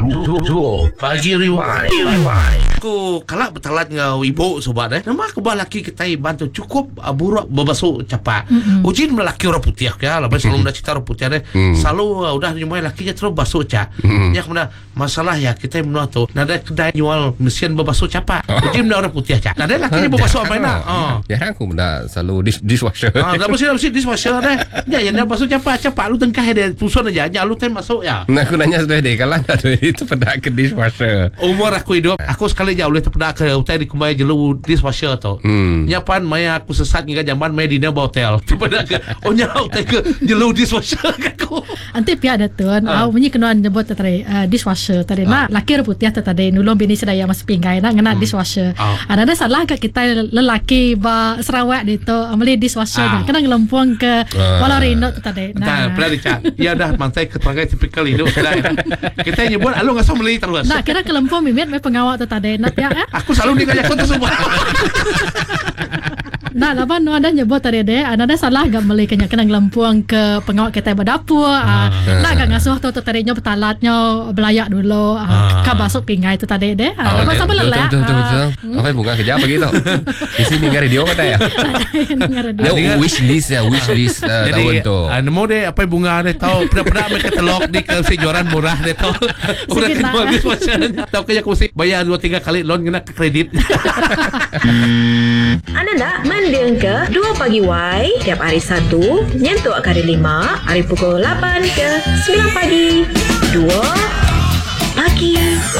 Pagi Rewind. Aku kalak bertalat dengan ibu sobat nama aku laki kita bantu cukup buruk berbasuh capak. Ujin melaki orang putih ya. Lepas selalu dah cerita orang putih selalu udah nyumai lakinya terus basuh cak. Ya kemudian masalah ya kita menua tu nada kedai jual mesin berbasuh capak. Ujin orang putih cak. Nada lakinya berbasuh apa nak? Ya aku benda selalu dishwasher. Dah mesti dishwasher dah. Ya yang dah basuh capak lu tengkah dia pusun aja. Ya lu tem masuk ya. Nah aku nanya sudah deh kalau ada itu pada ke dishwasher. Umur aku hidup aku sekali jauh boleh terpedak ke hotel di kumai jelu dishwasher tu. Nyapan maya aku sesat hingga zaman maya di Naba hotel. Terpedak ke nyau hotel ke jelu dishwasher aku. Anti pihak datun bunyi kenuan nyebut tadi dishwasher tadi nak laki putih tadi nulung bini sedaya mas pinggai nak ngena dishwasher. Ada salah ke kita lelaki ba Sarawak itu ameli dishwasher kena ngelempung ke Walarino tadi. Nah, pernah dicat. Ya dah mantai keterangan tipikal hidup kita nyebut alu ngasih meli terus. Nak kira kelempung mimit me pengawal tu tadi nak ya. Aku selalu dikajak tu semua. Nah, laban ada nyebut tadi deh, ada salah gak meli kena ngelempung ke pengawal kita berdapur. Nak gak ngasuh tu tadinya betalatnya belayak dulu. Ka basuk pingai tu tadi deh. Lepas sampai lelah. Betul. Apa bunga kerja apa gitu? Di sini dengar radio kata ya. Dia wish list tahun tu. Nemu deh apa bunga deh tahu pernah mereka telok di kejuaran murah deh tahu. Udah kedua dishwasher. Tahu kayak aku mesti bayar 2-3 kali loan kena ke kredit. Anda nak mendeng ke 2 Pagi Y tiap hari Sabtu nyentuk hari 5 hari pukul 8 ke 9 pagi 2 Pagi